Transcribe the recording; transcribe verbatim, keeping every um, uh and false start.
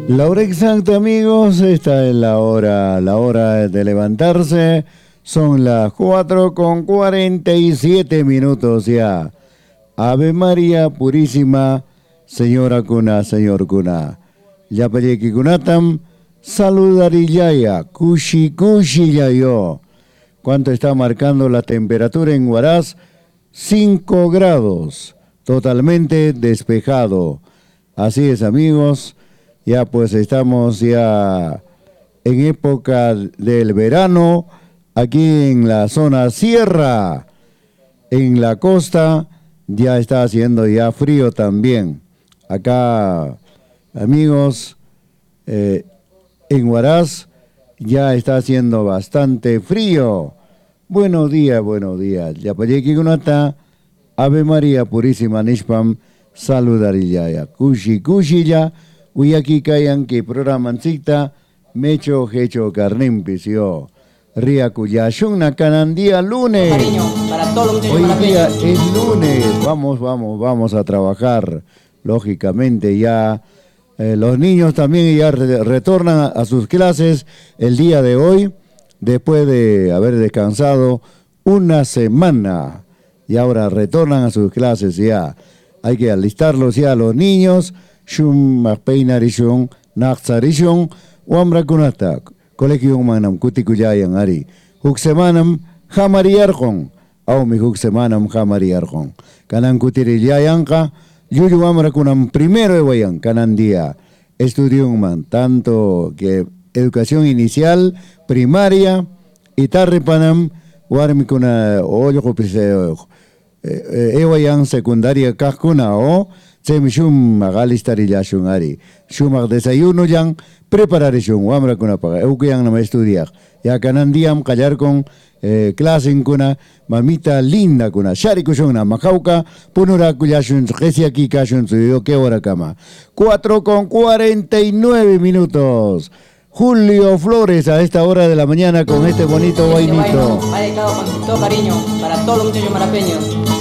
La hora exacta, amigos, esta es la hora, la hora de levantarse. Son las cuatro con cuarenta y siete minutos ya. Ave María Purísima, Señora Cuna, Señor Cuna. Yapayeki Kunatam, saludarillaya, kushi kushi yayo. ¿Cuánto está marcando la temperatura en Huaraz? cinco grados, totalmente despejado. Así es, amigos, ya pues estamos ya en época del verano, aquí en la zona sierra, en la costa, ya está haciendo ya frío también. Acá, amigos, eh, en Huaraz ya está haciendo bastante frío. Buenos días, buenos días. Yapayeki Gunata, Ave María Purísima Nishpam, saludarillaya. Kushi kushilla, uyaki kayan que programancita, mecho hecho carnimpisio. Ría cuya shunna canandía lunes. Cariño, para todos los muchachos Hoy día es lunes. Vamos, vamos, vamos a trabajar. Lógicamente ya eh, los niños también ya re retornan a, a sus clases el día de hoy, después de haber descansado una semana. Y ahora retornan a sus clases ya. Hay que alistarlos ya a los niños. Shum peinarishun, naxarishun, wamra kunata. Colegio manam kutikuyayan ari. Huksemanam hamariarjon. Au mi huksemanam hamariarjon. Kanan kutiriyayanka. Yuyu wamra kunam primero ewayan. Kanan día. Estudium man. Tanto que educación inicial, primaria, y tarripanam, warmi kuna oyo kupise ewayan secundaria kakuna o semishum magalistarillasun ari. Shumak desayuno yang preparación, wamra kuna paga. Eukuyang nama estudiar. Ya kanan diam callar con eh, clase kuna mamita linda kuna. Shari kushuna makauka punura kuyashun gesia aquí kashun suyo que hora cama. cuatro con cuarenta y nueve minutos. Julio Flores a esta hora de la mañana con este bonito vainito. Va dedicado con todo cariño para todos los muchachos marapeños.